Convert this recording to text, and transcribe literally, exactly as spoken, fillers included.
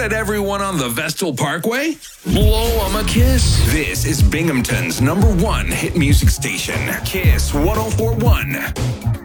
at everyone on the Vestal Parkway? Blow 'em a kiss. This is Binghamton's number one hit music station, Kiss one oh four point one.